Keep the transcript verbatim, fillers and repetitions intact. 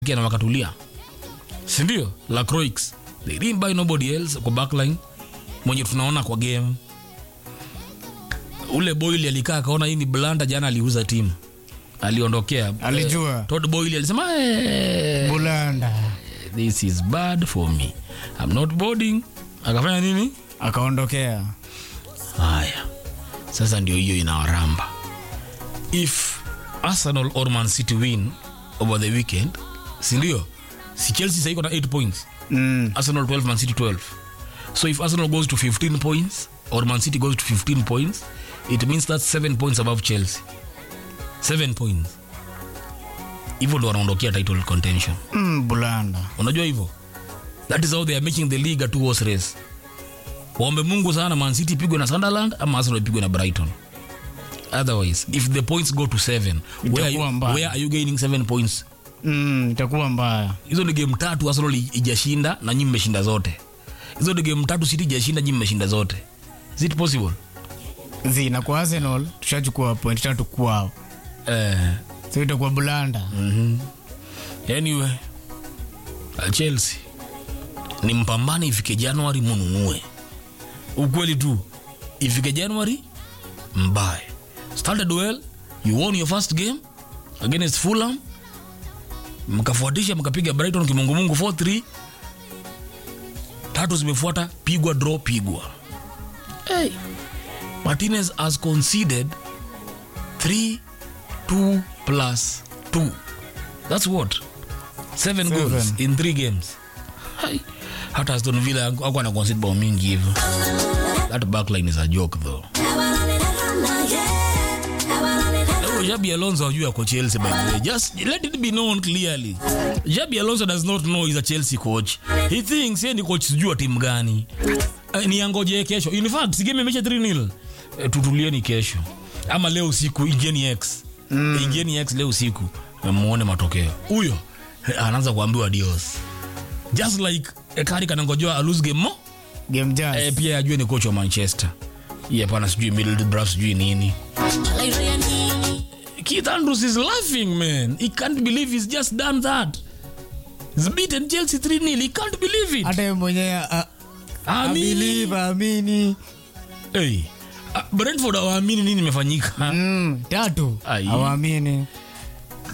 na wakatulia. Si ndio? La Croix. They didn't buy nobody else kwa backline. Mwenye tunaona kwa game. Ule Boyle alikaa akaona hii ni blanda, jana aliuza timu. Aliondokea. Alijua. Uh, Todd Boyle alisema eh, blanda. This is bad for me. I'm not boarding. Akafanya nini? Akaondokea. Haya. Sasa ndio hiyo inawaramba. If Arsenal or Man City win over the weekend, si ndio? Si Chelsea sasa iko na eight points. Mm. Arsenal twelve, Man City twelve. So if Arsenal goes to fifteen points or Man City goes to fifteen points, it means that's seven points above Chelsea. seven points. Hivyo ndo wanaondokea title contention. Mm, bulanda. Unajua hivyo? That is how they are making the league a two horse race. Waombe Mungu sana Man City pigwe na Sunderland ama Arsenal pigwe na Brighton. Otherwise, if the points go to seven, where are, you, where are you gaining seven points? Mm, itakuwa mbaya. Hizo ni game tatu Arsenal ijashinda na nyinyi mmeshinda zote. Hizo ni game tatu City ijashinda, nyinyi mmeshinda zote. Is it possible? Zina kwa Arsenal tushachukua point tatu kwao. Eh, so itakuwa bulanda. Mhm. Anyway, Chelsea ni mpambane, ifike January mununue. Ukweli tu. Ifike January mbaye. Started well, you won your first game against Fulham. Mkafuatisha mkapiga Brighton kimungumungu four three. Tatu zimefuata, pigwa draw pigwa. Hey, Martinez has conceded three two plus two. That's what? Seven, Seven. goals in three games. Hey, hata Aston Villa wako ana concede bao mingi hivyo. That backline is a joke though. Xabi Alonso hajui ako Chelsea by the way. Just let it be known clearly. Xabi Alonso does not know he's a Chelsea coach. He thinks yeye ni coach sijua timu gani. Uh, ni angoje kesho. In fact, si game imeisha three nil. Uh, tutulieni kesho. Ama leo usiku Ingeni X. Mm. Ingeni X leo usiku. Muone matokeo. Huyo anaanza kuambiwa adios. Just like Ekari kanangojoa a lose game mo. Game jazz. Eh, pia ajue ni coach wa Manchester. Yeye hapana sijui Middlesbrough sijui nini. Keith Andrews is laughing, man. He can't believe he's just done that. He's beaten Chelsea three nil. He can't believe it. Hata mwenyewe I believe amini. Hey. Uh, Brentford hawaamini nini imefanyika. Mm, tatu. Hawaamini.